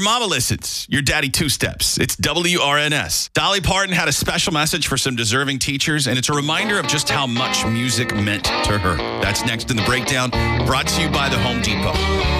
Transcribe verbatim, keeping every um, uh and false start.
Your mama listens. Your daddy two steps. It's W R N S. Dolly Parton had a special message for some deserving teachers, and it's a reminder of just how much music meant to her. That's next in the breakdown, brought to you by the Home Depot.